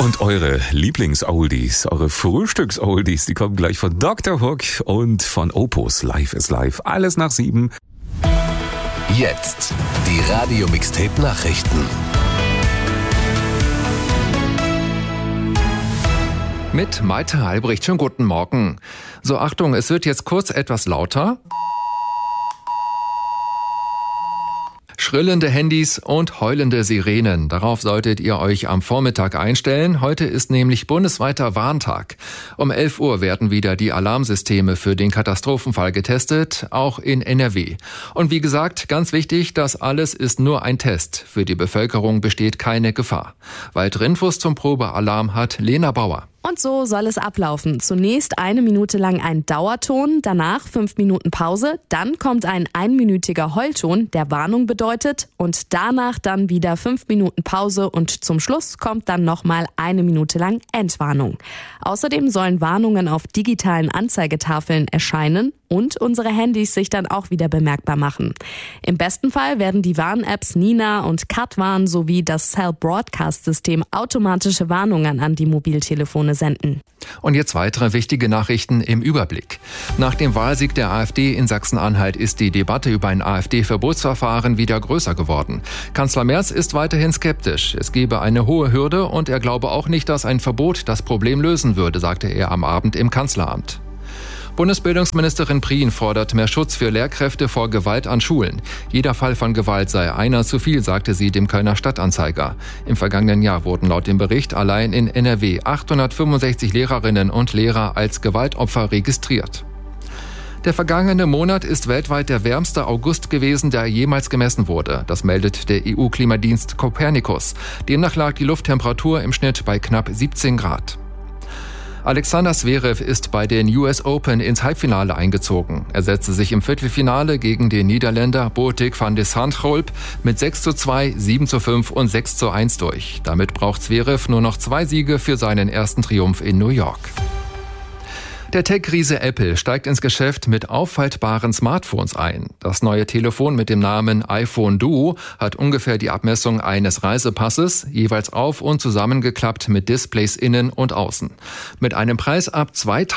Und eure Lieblings-Oldies, eure Frühstücks-Oldies, die kommen gleich von Dr. Hook und von Opus. Live is Live. Alles nach 7. Jetzt die Radio-Mixtape-Nachrichten. Mit Maite Albrecht, schönen guten Morgen. So, Achtung, es wird jetzt kurz etwas lauter. Schrillende Handys und heulende Sirenen. Darauf solltet ihr euch am Vormittag einstellen. Heute ist nämlich bundesweiter Warntag. Um 11 Uhr werden wieder die Alarmsysteme für den Katastrophenfall getestet, auch in NRW. Und wie gesagt, ganz wichtig, das alles ist nur ein Test. Für die Bevölkerung besteht keine Gefahr. Weitere Infos zum Probealarm hat Lena Bauer. Und so soll es ablaufen. Zunächst 1 Minute lang ein Dauerton, danach 5 Minuten Pause, dann kommt ein 1-minütiger Heulton, der Warnung bedeutet, und danach dann wieder 5 Minuten Pause und zum Schluss kommt dann nochmal 1 Minute lang Entwarnung. Außerdem sollen Warnungen auf digitalen Anzeigetafeln erscheinen und unsere Handys sich dann auch wieder bemerkbar machen. Im besten Fall werden die Warn-Apps Nina und Katwarn sowie das Cell Broadcast System automatische Warnungen an die Mobiltelefone senden. Und jetzt weitere wichtige Nachrichten im Überblick. Nach dem Wahlsieg der AfD in Sachsen-Anhalt ist die Debatte über ein AfD-Verbotsverfahren wieder größer geworden. Kanzler Merz ist weiterhin skeptisch. Es gebe eine hohe Hürde und er glaube auch nicht, dass ein Verbot das Problem lösen würde, sagte er am Abend im Kanzleramt. Bundesbildungsministerin Prien fordert mehr Schutz für Lehrkräfte vor Gewalt an Schulen. Jeder Fall von Gewalt sei einer zu viel, sagte sie dem Kölner Stadtanzeiger. Im vergangenen Jahr wurden laut dem Bericht allein in NRW 865 Lehrerinnen und Lehrer als Gewaltopfer registriert. Der vergangene Monat ist weltweit der wärmste August gewesen, der jemals gemessen wurde. Das meldet der EU-Klimadienst Copernicus. Demnach lag die Lufttemperatur im Schnitt bei knapp 17 Grad. Alexander Zverev ist bei den US Open ins Halbfinale eingezogen. Er setzte sich im Viertelfinale gegen den Niederländer Botik van de Zandschulp mit 6:2, 7:5 und 6:1 durch. Damit braucht Zverev nur noch 2 Siege für seinen ersten Triumph in New York. Der Tech-Riese Apple steigt ins Geschäft mit auffaltbaren Smartphones ein. Das neue Telefon mit dem Namen iPhone Duo hat ungefähr die Abmessung eines Reisepasses, jeweils auf- und zusammengeklappt mit Displays innen und außen. Mit einem Preis ab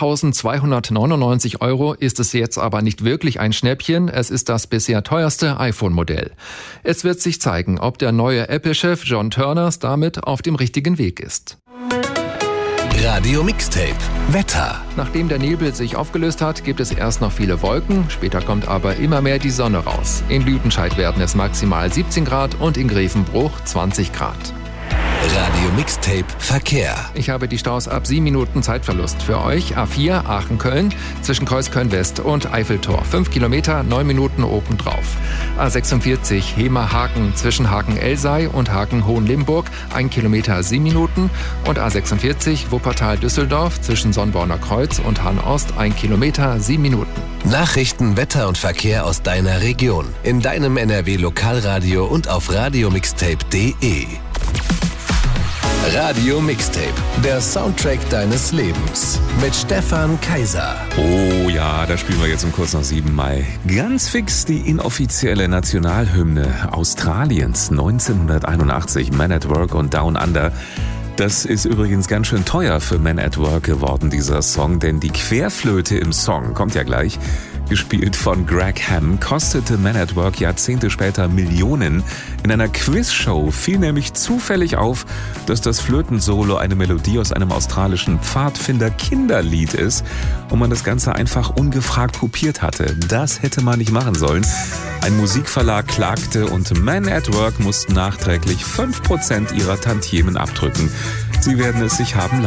2.299 € ist es jetzt aber nicht wirklich ein Schnäppchen, es ist das bisher teuerste iPhone-Modell. Es wird sich zeigen, ob der neue Apple-Chef John Turners damit auf dem richtigen Weg ist. Radio Mixtape Wetter. Nachdem der Nebel sich aufgelöst hat, gibt es erst noch viele Wolken, später kommt aber immer mehr die Sonne raus. In Lüdenscheid werden es maximal 17 Grad und in Grevenbruch 20 Grad. Radio Mixtape Verkehr. Ich habe die Staus ab 7 Minuten Zeitverlust für euch. A4 Aachen-Köln zwischen Kreuzköln-West und Eiffeltor. 5 Kilometer, 9 Minuten obendrauf. A46 Hemer-Haken zwischen Haken-Elsei und Haken-Hohenlimburg. 1 Kilometer, 7 Minuten. Und A46 Wuppertal-Düsseldorf zwischen Sonnborner Kreuz und Hahn-Ost. 1 Kilometer, 7 Minuten. Nachrichten, Wetter und Verkehr aus deiner Region. In deinem NRW-Lokalradio und auf radiomixtape.de. Radio Mixtape, der Soundtrack deines Lebens. Mit Stefan Kaiser. Oh ja, da spielen wir jetzt um kurz nach 7 Mai. Ganz fix die inoffizielle Nationalhymne Australiens 1981, Man at Work und Down Under. Das ist übrigens ganz schön teuer für Man at Work geworden, dieser Song, denn die Querflöte im Song, kommt ja gleich, gespielt von Greg Hamm, kostete Man at Work Jahrzehnte später Millionen. In einer Quizshow fiel nämlich zufällig auf, dass das Flötensolo eine Melodie aus einem australischen Pfadfinder-Kinderlied ist und man das Ganze einfach ungefragt kopiert hatte. Das hätte man nicht machen sollen. Ein Musikverlag klagte und Man at Work mussten nachträglich 5% ihrer Tantiemen abdrücken. Sie werden es sich haben